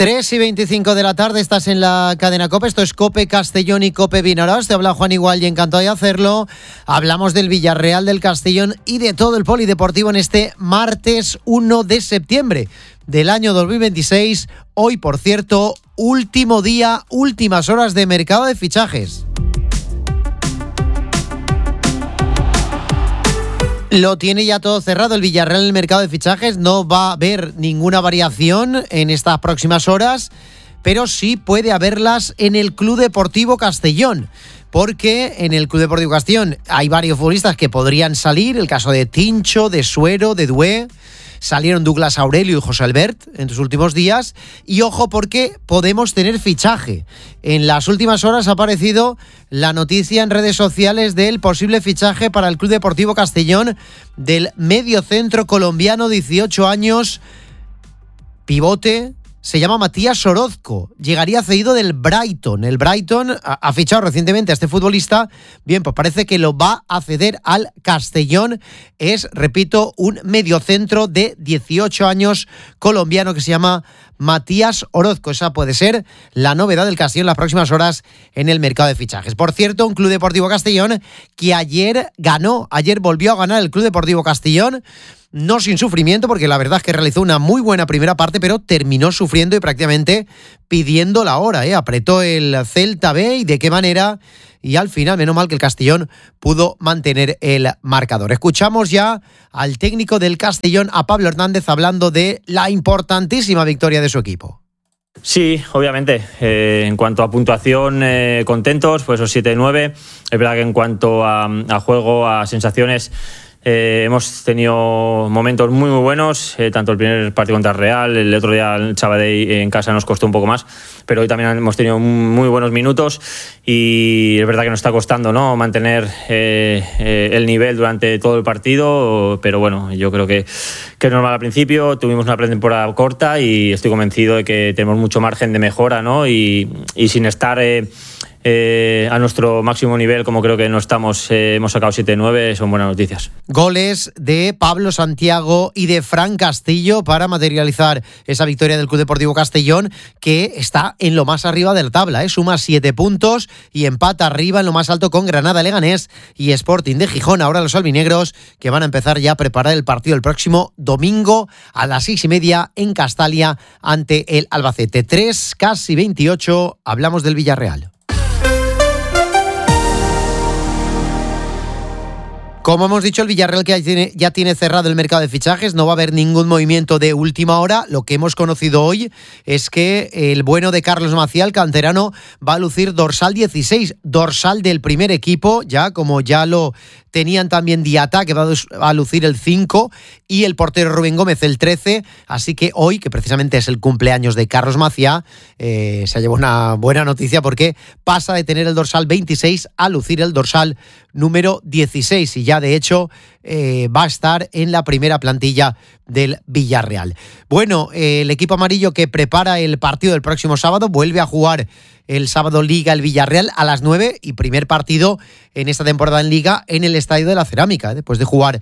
3:25 de la tarde, estás en la cadena COPE. Esto es COPE Castellón y COPE Vinaròs. Te habla Juan Igual y encantado de hacerlo. Hablamos del Villarreal, del Castellón y de todo el polideportivo en este martes 1 de septiembre del año 2026. Hoy, por cierto, último día, últimas horas de mercado de fichajes. Lo tiene ya todo cerrado el Villarreal en el mercado de fichajes. No va a haber ninguna variación en estas próximas horas, pero sí puede haberlas en el Club Deportivo Castellón, porque en el Club Deportivo Castellón hay varios futbolistas que podrían salir. El caso de Tincho, de Suero, de Dué. Salieron Douglas Aurelio y José Albert en sus últimos días. Y ojo, porque podemos tener fichaje. En las últimas horas ha aparecido la noticia en redes sociales del posible fichaje para el Club Deportivo Castellón del mediocentro colombiano, 18 años, pivote. Se llama Matías Orozco, llegaría cedido del Brighton. El Brighton ha fichado recientemente a este futbolista. Bien, pues parece que lo va a ceder al Castellón. Es, repito, un mediocentro de 18 años colombiano que se llama Matías Orozco. Esa puede ser la novedad del Castellón en las próximas horas en el mercado de fichajes. Por cierto, un Club Deportivo Castellón que ayer volvió a ganar el Club Deportivo Castellón. No sin sufrimiento, porque la verdad es que realizó una muy buena primera parte, pero terminó sufriendo y prácticamente pidiendo la hora. Apretó el Celta B y de qué manera. Y al final, menos mal que el Castellón pudo mantener el marcador. Escuchamos ya al técnico del Castellón, a Pablo Hernández, hablando de la importantísima victoria de su equipo. Sí, obviamente. En cuanto a puntuación, contentos, pues esos 7-9. Es verdad que en cuanto a juego, a sensaciones, hemos tenido momentos muy buenos, tanto el primer partido contra el Real, el otro día el Sabadell en casa nos costó un poco más, pero hoy también hemos tenido muy buenos minutos y es verdad que nos está costando, ¿no?, mantener el nivel durante todo el partido, pero bueno, yo creo que es normal al principio. Tuvimos una pretemporada corta y estoy convencido de que tenemos mucho margen de mejora, ¿no?, y sin estar a nuestro máximo nivel, como creo que no estamos, hemos sacado 7-9, son buenas noticias. Goles de Pablo Santiago y de Fran Castillo para materializar esa victoria del Club Deportivo Castellón, que está en lo más arriba de la tabla, suma 7 puntos y empata arriba en lo más alto con Granada, Leganés y Sporting de Gijón. Ahora los albinegros, que van a empezar ya a preparar el partido el próximo domingo a las 6:30 en Castalia ante el Albacete. 3:28, hablamos del Villarreal. Como hemos dicho, el Villarreal que ya tiene cerrado el mercado de fichajes, no va a haber ningún movimiento de última hora. Lo que hemos conocido hoy es que el bueno de Carlos Macià, el canterano, va a lucir dorsal 16, dorsal del primer equipo, ya como ya lo tenían también Diata, que va a lucir el 5, y el portero Rubén Gómez el 13, así que hoy, que precisamente es el cumpleaños de Carlos Macià, se ha llevado una buena noticia porque pasa de tener el dorsal 26 a lucir el dorsal número 16, y ya de hecho va a estar en la primera plantilla del Villarreal. Bueno, el equipo amarillo que prepara el partido del próximo sábado vuelve a jugar el sábado Liga el Villarreal a las 9 y primer partido en esta temporada en Liga en el Estadio de la Cerámica, después de jugar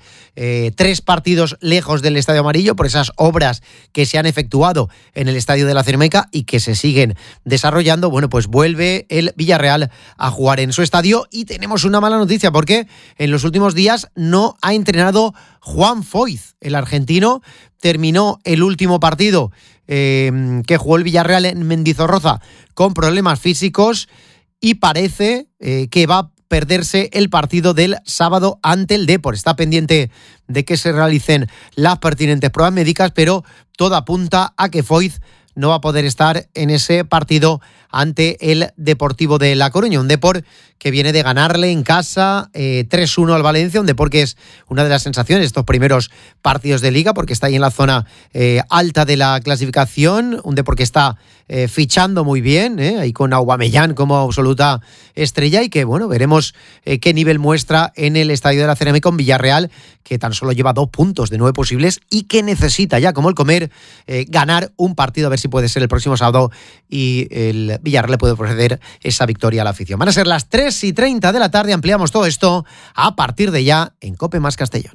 3 partidos lejos del Estadio Amarillo por esas obras que se han efectuado en el Estadio de la Cerámica y que se siguen desarrollando. Bueno, pues vuelve el Villarreal a jugar en su estadio y tenemos una mala noticia porque en los últimos días no ha entrenado Juan Foyth, el argentino. Terminó el último partido que jugó el Villarreal en Mendizorroza con problemas físicos y parece que va a perderse el partido del sábado ante el Depor. Está pendiente de que se realicen las pertinentes pruebas médicas, pero todo apunta a que Foyth no va a poder estar en ese partido ante el Deportivo de La Coruña, un Depor que viene de ganarle en casa 3-1 al Valencia, un Depor que es una de las sensaciones de estos primeros partidos de Liga, porque está ahí en la zona alta de la clasificación, un Depor que está fichando muy bien, ahí con Aubameyang como absoluta estrella, y que bueno, veremos qué nivel muestra en el Estadio de la Cerámica con Villarreal, que tan solo lleva 2 puntos de 9 posibles y que necesita ya, como el comer, ganar un partido, a ver si puede ser el próximo sábado y el Villarreal le puede ofrecer esa victoria a la afición. Van a ser las 3:30 de la tarde, ampliamos todo esto a partir de ya en COPE más Castellón.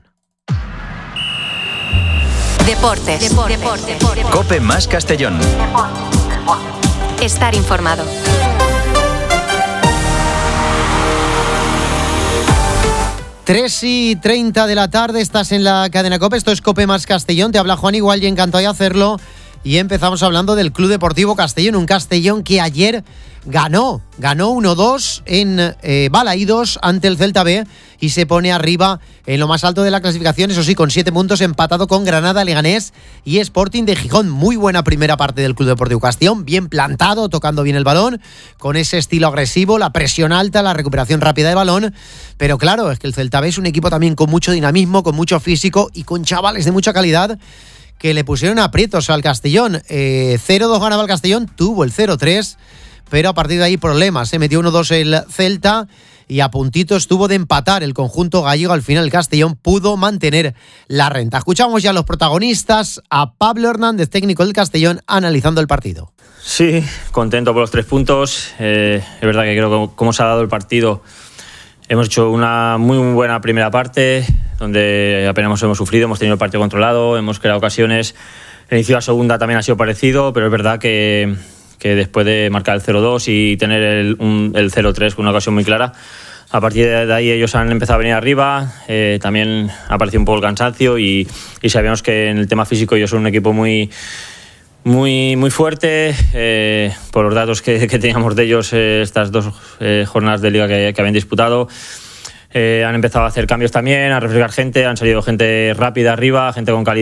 Deportes. COPE más Castellón. Estar informado. Tres y 30 de la tarde, estás en la cadena COPE, esto es COPE más Castellón, te habla Juan Igual y encantado de hacerlo. Y empezamos hablando del Club Deportivo Castellón, un Castellón que ayer ganó 1-2 en Balaídos ante el Celta B y se pone arriba en lo más alto de la clasificación, eso sí, con 7 puntos, empatado con Granada, Leganés y Sporting de Gijón. Muy buena primera parte del Club Deportivo Castellón, bien plantado, tocando bien el balón, con ese estilo agresivo, la presión alta, la recuperación rápida de balón. Pero claro, es que el Celta B es un equipo también con mucho dinamismo, con mucho físico y con chavales de mucha calidad que le pusieron aprietos al Castellón. 0-2 ganaba el Castellón, tuvo el 0-3, pero a partir de ahí problemas. Se metió 1-2 el Celta y a puntito estuvo de empatar el conjunto gallego. Al final el Castellón pudo mantener la renta. Escuchamos ya a los protagonistas, a Pablo Hernández, técnico del Castellón, analizando el partido. Sí, contento por los 3 puntos. Es verdad que creo que como se ha dado el partido, hemos hecho una muy buena primera parte, donde apenas hemos sufrido, hemos tenido el partido controlado, hemos creado ocasiones. El inicio de la segunda también ha sido parecido, pero es verdad que después de marcar el 0-2 y tener el 0-3 con una ocasión muy clara, a partir de ahí ellos han empezado a venir arriba. También ha aparecido un poco el cansancio y sabíamos que en el tema físico ellos son un equipo muy fuerte, por los datos que teníamos de ellos estas 2 jornadas de liga que habían disputado. Han empezado a hacer cambios también, a refrescar gente, han salido gente rápida arriba, gente con calidad.